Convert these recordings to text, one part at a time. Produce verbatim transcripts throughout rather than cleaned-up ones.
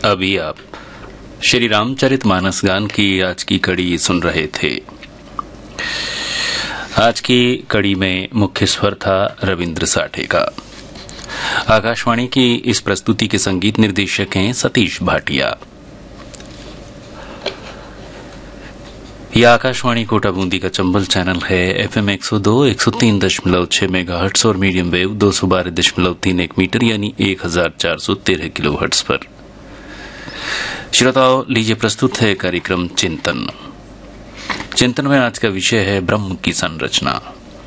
अभी आप श्री रामचरितमानस गान की आज की कड़ी सुन रहे थे। आज की कड़ी में मुख्य स्वर था रविंद्र साठे का। आकाशवाणी की इस प्रस्तुति के संगीत निर्देशक हैं सतीश भाटिया। यह आकाशवाणी कोटा बूंदी का चंबल चैनल है। एफएम एक सौ दो, एक सौ तीन दशमलव छह मेगाहर्ट्ज और मीडियम वेव दो सौ बारह दशमलव तीन एक मीटर यानी एक हजार चार सौ तेरह किलोहर्ट्ज पर। श्रोताओं, लीजिए प्रस्तुत है कार्यक्रम चिंतन। चिंतन में आज का विषय है ब्रह्म की संरचना।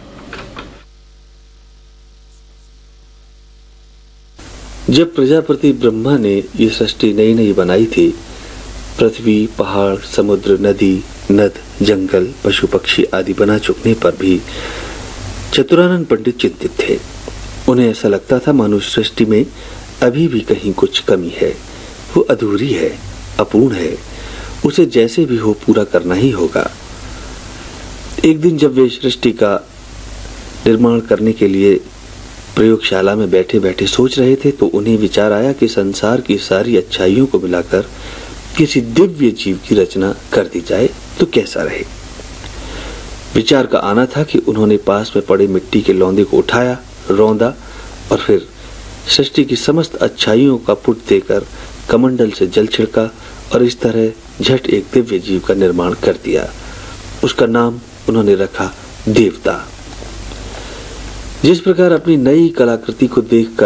जब प्रजापति ब्रह्मा ने ये सृष्टि नई नई बनाई थी, पृथ्वी, पहाड़, समुद्र, नदी, नद, जंगल, पशु पक्षी आदि बना चुकने पर भी चतुरानन पंडित चिंतित थे। उन्हें ऐसा लगता था मानो सृष्टि में अभी भी कहीं कुछ कमी है, वो अधूरी है, अपूर्ण है, उसे जैसे भी हो पूरा करना ही होगा। एक दिन जब वे सृष्टि का निर्माण करने के लिए प्रयोगशाला में बैठे बैठे सोच रहे थे, तो उन्हें विचार आया कि संसार की सारी अच्छाइयों को मिलाकर किसी दिव्य जीव की रचना कर दी जाए तो कैसा रहे। विचार का आना था कि उन्होंने पास में पड़े मिट्टी के लौंदे को उठाया, रौंदा और फिर सृष्टि की समस्त अच्छाइयों का पुट देकर कमंडल से जल छिड़का और इस तरह झट एक दिव्य जीव का निर्माण कर दिया। उसका नाम उन्होंने रखा देवता। जिस प्रकार अपनी नई कलाकृति को देखकर